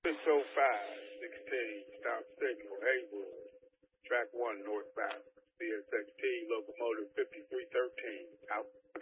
605, 16, stop signal, Haywood. Track 1 northbound. CSXT, locomotive 5313, out.